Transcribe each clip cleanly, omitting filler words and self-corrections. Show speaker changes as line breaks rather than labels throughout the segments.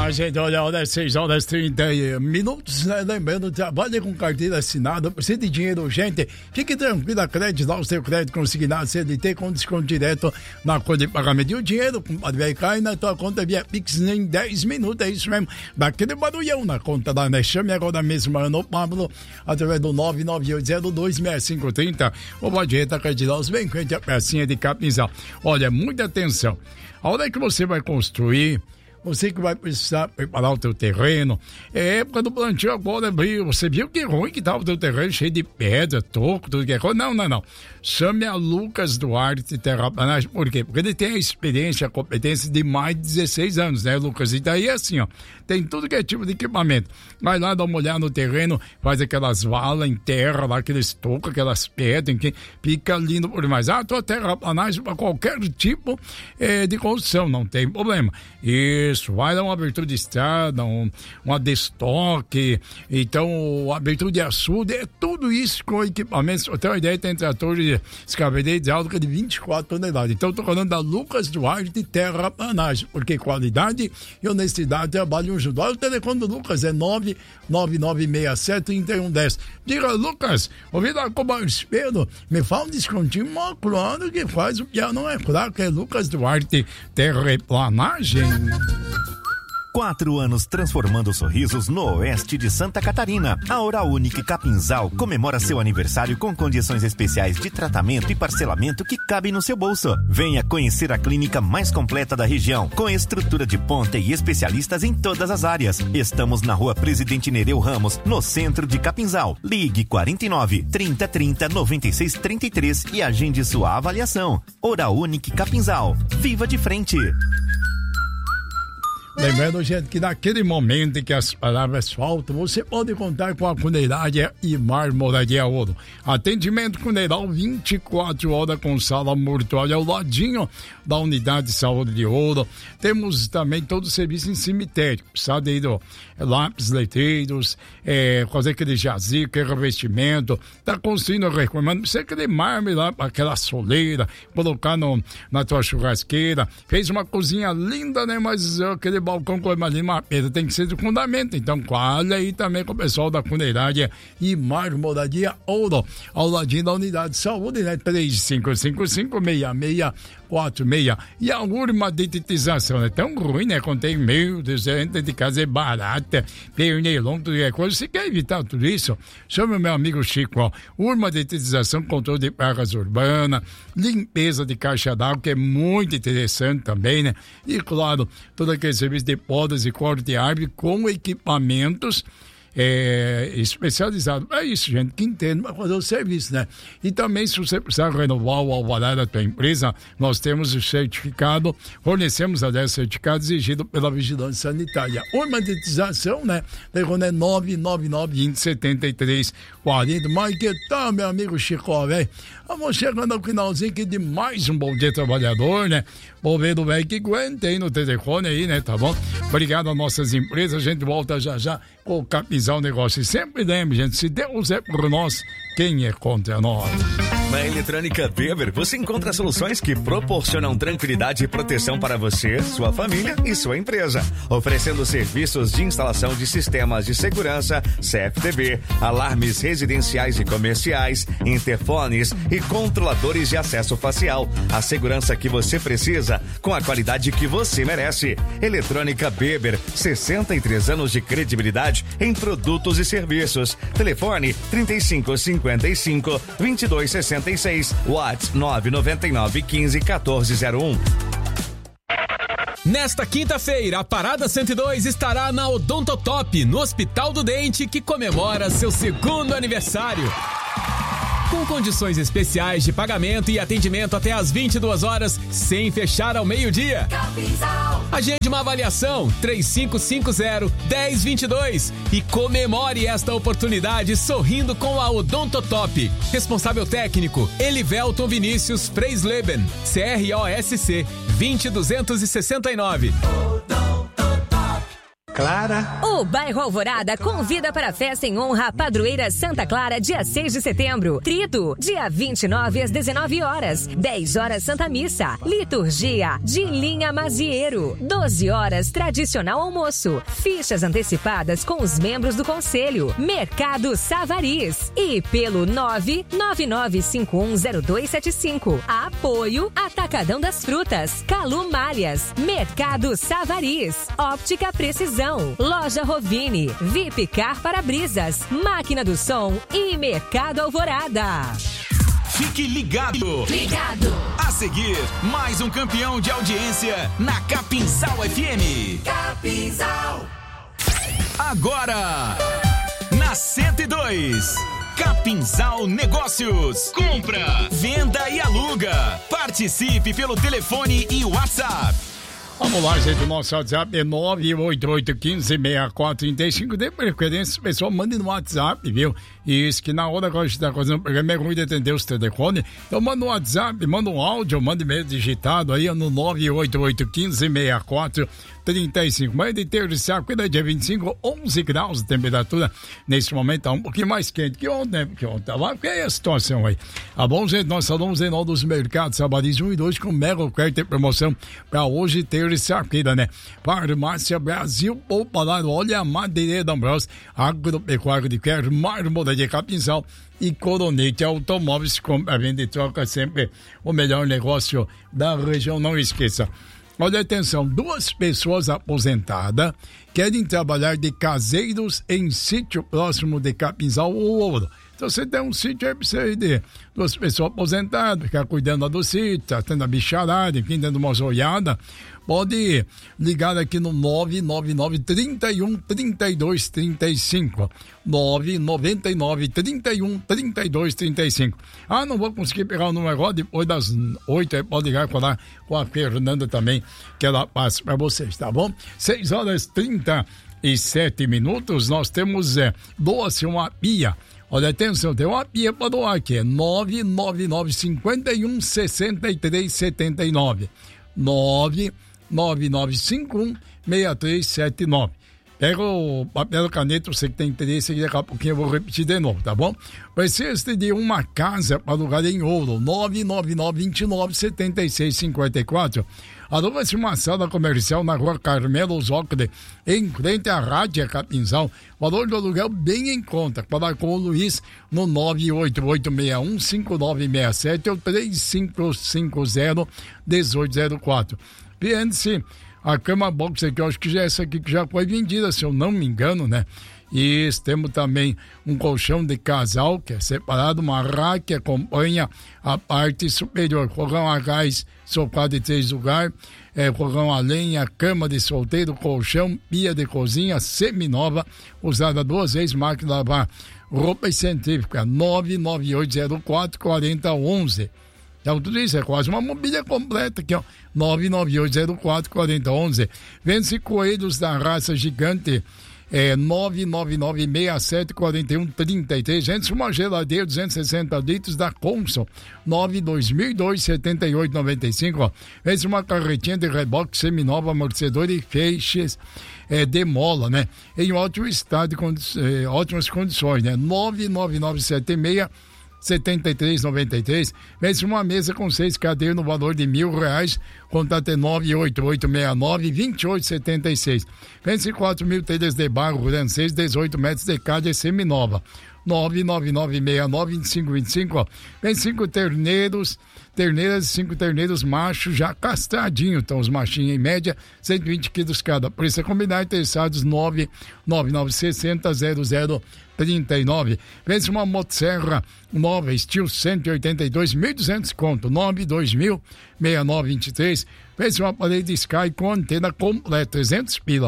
lá, gente, olha, 6 horas 30 minutos, né? Lembrando, trabalha com carteira assinada, precisa de dinheiro urgente, fique tranquilo, a Crédito dá o seu crédito consignado CLT com desconto direto na conta de pagamento. E o dinheiro, compadre, vai cair na tua conta via Pix em 10 minutos, é isso mesmo, daquele barulhão na conta da né? Chame agora mesmo, Mano Pablo, através do 998026530, ou pode entrar Crédito Dá, vem com a pecinha de Capinzal. Olha, muita atenção, a hora que você vai construir, você que vai precisar preparar o teu terreno, é época do plantio agora, você viu que ruim que tá o teu terreno, cheio de pedra, toco, tudo que é ruim. Não. Chame a Lucas Duarte Terraplanagem. Por quê? Porque ele tem a experiência, a competência de mais de 16 anos, né, Lucas? E daí assim, ó, tem tudo que é tipo de equipamento. Vai lá, dá uma olhada no terreno, faz aquelas valas em terra, lá, aqueles tocos, aquelas pedras, que fica lindo por demais. Tua terraplanagem para qualquer tipo de construção, não tem problema. Isso, vai dar uma abertura de estrada, uma destoque, então, abertura de açude, é tudo isso com equipamentos. Eu tenho uma ideia, tem trator de escavadeira hidráulica de 24 toneladas. Então, estou falando da Lucas Duarte Terraplanagem, porque qualidade e honestidade trabalham junto. Olha o telefone do Lucas, é 99967-3110. Diga, Lucas, ouvi lá com o espelho, me fala um descontinho, claro que faz, o piano não é fraco, é Lucas Duarte Terraplanagem.
4 anos transformando sorrisos no oeste de Santa Catarina. A Oral Unique Capinzal comemora seu aniversário com condições especiais de tratamento e parcelamento que cabem no seu bolso. Venha conhecer a clínica mais completa da região, com estrutura de ponta e especialistas em todas as áreas. Estamos na Rua Presidente Nereu Ramos, no centro de Capinzal. Ligue 49 3030 9633 e agende sua avaliação. Oral Unique Capinzal. Viva de frente!
Lembrando, gente, que naquele momento em que as palavras faltam, você pode contar com a Funerária e Marmoraria Ouro. Atendimento funeral 24 horas com sala mortuária ao ladinho da Unidade de Saúde de Ouro. Temos também todo o serviço em cemitério, sabe, lápis, letreiros, fazer aquele jazigo, aquele revestimento, tá construindo, reclamando, você aquele mármore lá, aquela soleira, colocar na tua churrasqueira, fez uma cozinha linda, né, mas aquele balcão com uma pedra tem que ser de fundamento, então fale aí também com o pessoal da Funerária e Marmoraria Ouro, ao ladinho da Unidade de Saúde, né, 3555-6646. E a urmadetetização é tão ruim, né, quando tem, meu Deus, entra de casa é barata, pernilongo, tudo que é coisa, você quer evitar tudo isso? Chama o meu amigo Chico, ó, urmadetetização, controle de pragas urbanas, limpeza de caixa d'água, que é muito interessante também, né, e claro, todo aquele serviço de podas e corte de árvore com equipamentos especializado. É isso, gente, que entende para fazer o serviço, né? E também, se você precisar renovar o alvará da tua empresa, nós temos o certificado, fornecemos aliás certificado exigido pela Vigilância Sanitária. Urbanitização, né? Telefone é 999-20-73-40. Mas que tal, meu amigo Chico, velho? Vamos chegando ao finalzinho aqui de mais um Bom Dia Trabalhador, né? Vou ver do velho que aguenta aí no telefone aí, né? Tá bom? Obrigado às nossas empresas, a gente volta já com o Capinzal Negócio. E sempre lembre, gente, se Deus é por nós, quem é contra nós?
Na Eletrônica Weber, você encontra soluções que proporcionam tranquilidade e proteção para você, sua família e sua empresa. Oferecendo serviços de instalação de sistemas de segurança, CFTV, alarmes residenciais e comerciais, interfones e controladores de acesso facial. A segurança que você precisa, com a qualidade que você merece. Eletrônica Weber, 63 anos de credibilidade em produtos e serviços. Telefone 3555-2266. WhatsApp 999-15-1401.
Nesta quinta-feira, a Parada 102 estará na Odontotop, no Hospital do Dente, que comemora seu 2º aniversário. Com condições especiais de pagamento e atendimento até às 22 horas, sem fechar ao meio-dia. Agende uma avaliação 3550-1022 e comemore esta oportunidade sorrindo com a Odontotop. Responsável técnico, Elivelton Vinícius Freisleben, CROSC 20269.
Clara.
O bairro Alvorada convida para a festa em honra à padroeira Santa Clara, dia 6 de setembro. Trito, dia 29 às 19 horas. 10 horas Santa Missa. Liturgia de Linha Mazieiro. 12 horas tradicional almoço. Fichas antecipadas com os membros do conselho. Mercado Savariz. E pelo 999510275. Apoio Atacadão das Frutas. Calu Malhas. Mercado Savariz. Óptica Precisão. Loja Rovini, VIP Car Para-Brisas, Máquina do Som e Mercado Alvorada.
Fique ligado. A seguir, mais um campeão de audiência na Capinzal FM.
Capinzal.
Agora, na 102. Capinzal Negócios. Compra, venda e aluga. Participe pelo telefone e WhatsApp.
Vamos lá, gente, o nosso WhatsApp é 988156435. Dê preferência, pessoal, mande no WhatsApp, viu? Isso, que na hora que a gente está fazendo o programa é ruim de atender os telefones. Então manda um WhatsApp, manda um áudio, manda e-mail digitado aí no 988156435. Manhã de terça-feira, dia 25, 11 graus de temperatura. Nesse momento tá um pouquinho mais quente que ontem, né? Porque ontem tava feia a situação aí. Tá bom, gente? Nós falamos em nome dos mercados Sabadis 1 e 2 com mega oferta e promoção para hoje, terça-feira, né? Farmácia Brasil, Poupalar, olha a Madeireira Ambrose, Agropecuário de Quer, Mármore de Capinzal e Coronete Automóveis. Compra, venda e troca, sempre o melhor negócio da região, não esqueça. Olha, atenção, 2 pessoas aposentadas querem trabalhar de caseiros em sítio próximo de Capinzal ou Ouro. Então você tem um sítio aí pra você ir de 2 pessoas aposentadas, ficar cuidando do sítio, tá tendo a bicharada, enfim, dando uma zoiada. Pode ligar aqui no 999-31-32-35. 999-31-32-35. Ah, não vou conseguir pegar o número agora, depois das 8, aí pode ligar com a Fernanda também, que ela passa para vocês, tá bom? 6h37, nós temos, doa-se uma pia. Olha, atenção, tem uma pia para doar aqui, é 999-51-6379. 99951-6379. Pega o papel, caneta, você que tem interesse, e daqui a pouquinho eu vou repetir de novo, tá bom? Vai ser este de uma casa para alugar em Ouro, 999-29-7654. Aluga-se uma sala comercial na rua Carmelo Zócoli, em frente à Rádio Capinzal. Valor do aluguel bem em conta. Falar com o Luiz no 98861-5967 ou 3550-1804. Pense a cama box aqui, eu acho que já é essa aqui que já foi vendida, se eu não me engano, né? E temos também um colchão de casal, que é separado, uma rack que acompanha a parte superior, fogão a gás, sofá de 3 lugares, fogão a lenha, cama de solteiro, colchão, pia de cozinha seminova, usada 2 vezes, máquina de lavar roupa científica, 99804-4011. Então, tudo isso é quase uma mobília completa aqui, ó. 99804-4011. Vende-se coelhos da raça gigante. 999-67-41-33. Vende-se uma geladeira 260 litros da Consul. 92002-7895. Vende-se uma carretinha de reboque seminova, amortecedor e feixes de mola, né? Em ótimo estado, ótimas condições, né? 99976 7393. Vende-se uma mesa com 6 cadeiras no valor de R$1.000. Contato é 98869-2876. Vende-se 4.000 telhas de barro francês, 18 metros de cada seminova. 99969-2525. Vem 5 terneiras e 5 terneiros machos já castradinhos. Então, os machinhos em média, 120 quilos cada. Por isso é combinar interessados 999600039. Vence uma motosserra nova, estilo 182, 1.200 conto, 92000-6923. Vence uma parede de Sky com antena completa, 300 pila,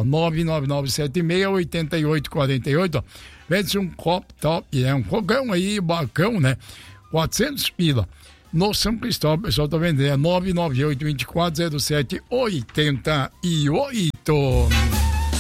99976-8848. Vence um cop top, um fogão aí, balcão, né? 400 pila. No São Cristóvão, o pessoal tá vendendo, 998-2407-88.